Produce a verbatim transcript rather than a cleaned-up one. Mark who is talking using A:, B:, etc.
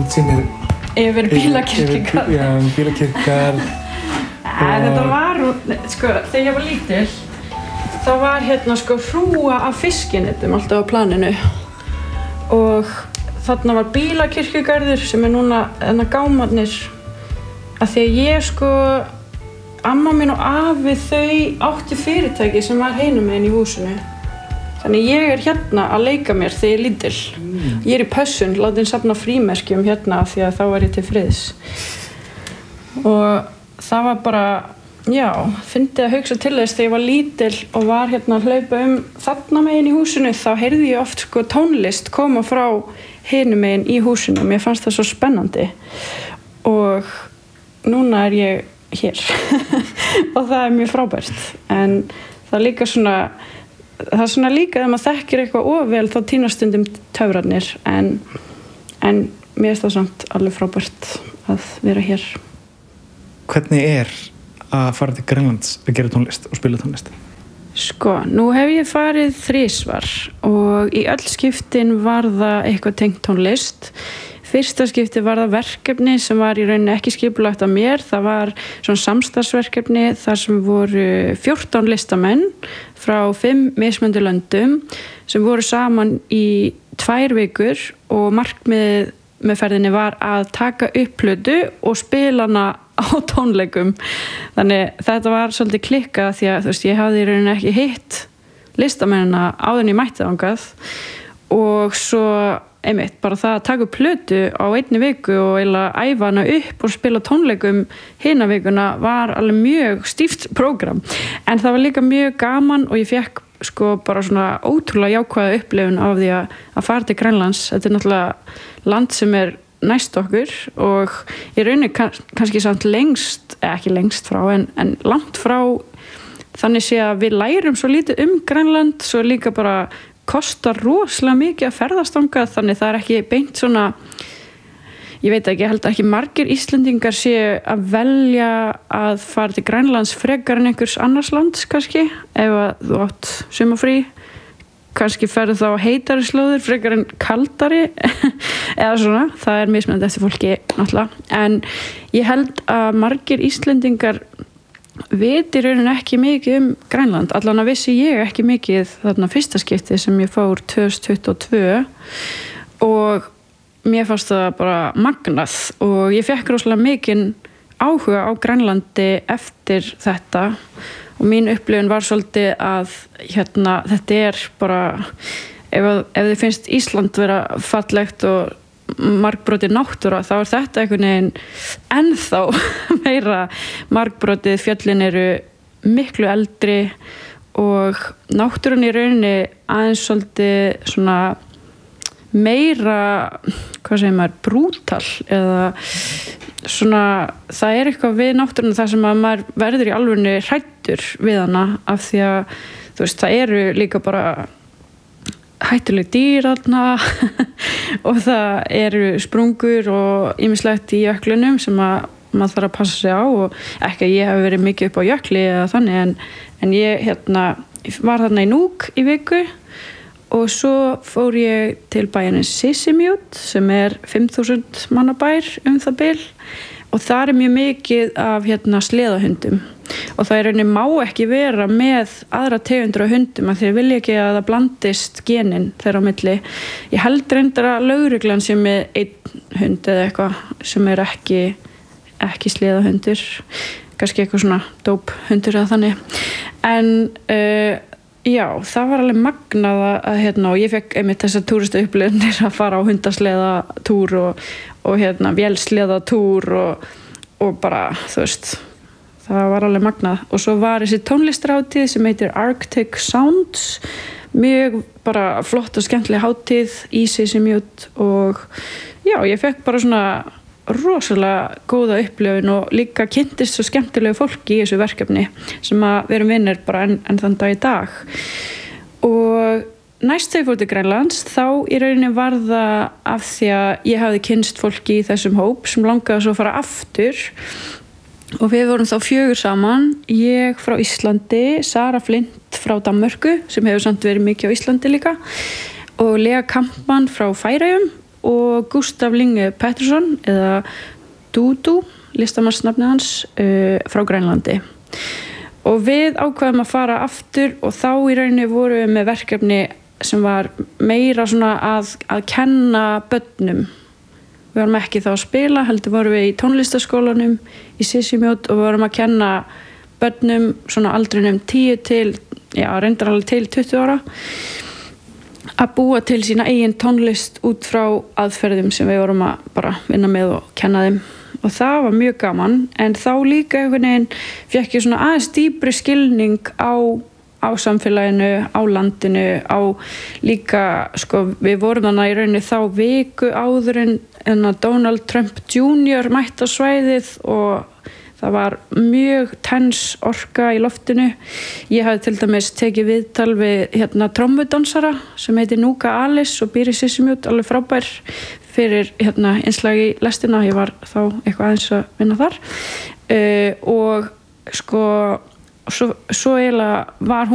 A: útsýnið
B: yfir bílakirkjugarð.
A: Já, bílakirkjugarð.
B: Þetta var, sko, þegar ég var lítil, þá var hérna sko hrúga af fiskinetum alltaf á planinu og þarna var bílakirkjugarður sem er núna þarna gámarnir að því að ég sko, amma mín og afi þau áttu fyrirtæki sem var hinum megin í húsinu. Þannig ég er hérna að leika mér þegar ég er lítil. Mm. Ég er í pössun, látin safna frímerkjum hérna því að þá var ég til friðs. Og það var bara, já, fyndið að hugsa til þess þegar ég var lítil og var hérna að hlaupa um þarna megin í húsinu, þá heyrði ég oft sko tónlist koma frá hinum megin í húsinu og mér fannst það svo spennandi. Og núna er ég hér og það er mjög frábært. En það er líka svona, það er svona líka þegar maður þekkir eitthvað of vel þá týnast stundum töfrarnir en, en mér er það samt alveg frábært að vera hér.
A: Hvernig er að fara til Grænlands að gera tónlist og spila tónlist?
B: Sko, nú hef ég farið þrisvar og í öll skiptin var það eitthvað tengt tónlist. Fyrsta skipti var það verkefni sem var í rauninni ekki skipulagt af mér. Það var svona samstarfsverkefni þar sem voru fjórtán listamenn frá fimm mismunandi löndum sem voru saman í tvær vikur og markmiðið með ferðinni var að taka upp plötu og spila hana á tónleikum. Þannig þetta var svolítið klikkað því að þú veist, ég hafði í rauninni ekki hitt listamennina áður en ég mætti þangað og svo einmitt, bara það að taka upp plötu á einni viku og eiginlega æfa hana upp og spila tónleikum hina vikuna var alveg mjög stíft prógram. En það var líka mjög gaman og ég fekk sko bara svona ótrúlega jákvæða upplifun af því að, að fara til Grænlands. Þetta er náttúrulega land sem er næst okkur og í rauninni kann, kannski samt lengst, eða ekki lengst frá, en, en langt frá þannig sé að við lærum svo lítið um Grænland, svo líka bara kostar rosalega mikið að ferðast þangað, þannig það er ekki beint svona, ég veit ekki, ég held ekki margir Íslendingar séu að velja að fara til Grænlands frekar en einhvers annars lands kannski, ef að þú átt sumarfrí, kannski ferðu þá heitari slóðir frekar en kaldari eða svona, það er mismunandi eftir fólki náttúrulega, en ég held að margir Íslendingar viti raunin ekki mikið um Grænland, allan að vissi ég ekki mikið þarna fyrsta skipti sem ég fór tvö þúsund tuttugu og tvö og mér fannst það bara magnað og ég fekk rosalega mikinn áhuga á Grænlandi eftir þetta og mín upplifun var svolítið að hérna, þetta er bara ef, ef þið finnst Ísland vera fallegt og margbrotið náttúra, þá er þetta einhvern veginn ennþá meira margbrotið, fjöllin eru miklu eldri og náttúran í rauninni aðeins svolítið svona meira, hvað segir maður, brútal eða svona, það er eitthvað við náttúruna þar sem að maður verður í alvörunni hræddur við hana af því að, þú veist, það eru líka bara hættuleg dýr þarna og það eru sprungur og ýmislegt í jöklunum sem að maður þarf að passa sig á og ekki að ég hef verið mikið upp á jökli eða þannig en, en ég hérna, var þarna í Núk í viku og svo fór ég til bæjarins Sisimiut sem er fimm þúsund manna bær um það bil og það er mjög mikið af hérna sleðahundum og það er rauninni má ekki vera með aðra tegundur af hundum að þeir vilja ekki að það blandist genin þeirra á milli. Ég held reyndar að lögreglan sé með einn hund eða eitthvað sem er ekki, ekki sleðahundur, kannski eitthvað svona dóphundur eða þannig. En uh, já, það var alveg magnað að hérna og ég fekk einmitt þessar túristu upplifunir að fara á hundasleðatúr og, og hérna vélsleðatúr og, og bara, þú veist, það var alveg magnað og svo var þessi tónlistarhátíð sem heitir Arctic Sounds, mjög bara flott og skemmtileg hátíð í Sisimiut og já, ég fekk bara svona rosalega góða upplifun og líka kynntist svo skemmtilegu fólki í þessu verkefni sem að við erum vinnir bara enn, enn þann dag í dag og næst þegar ég fór til Grænlands þá í rauninni var það af því að ég hafði kynnst fólki í þessum hóp sem langaði svo að fara aftur og við vorum þá fjögur saman, ég frá Íslandi, Sara Flint frá Danmörku sem hefur samt verið mikið á Íslandi líka og Lea Kampmann frá Færeyjum og Gustaf Linge Pettersson eða Dudu, listamannsnafnið hans, uh, frá Grænlandi. Og við ákveðum að fara aftur og þá í rauninni vorum við með verkefni sem var meira svona að, að kenna börnum. Við varum ekki þá að spila, heldur vorum við í tónlistaskólanum í Sissimjót og við varum að kenna börnum svona aldrinum tíu til, já, reyndar alveg til tuttugu ára að búa til sína eigin tónlist út frá aðferðum sem við vorum að bara vinna með og kenna þeim. Og það var mjög gaman, en þá líka einhvern veginn fékk ég svona aðeins dýpri skilning á, á samfélaginu, á landinu, á líka, sko, við vorum þarna í rauninni þá viku áður en, en að Donald Trump junior mætti á svæðið og það var mjög tens orka í loftinu. Ég hafði til dæmis tekið viðtal við hérna trommudansara sem heitir Nuka Alice og býr í Sissimjót, alveg frábær fyrir hérna innslag í lestina. Ég var þá eitthvað aðeins að vinna þar uh, og sko svo, svo eiginlega var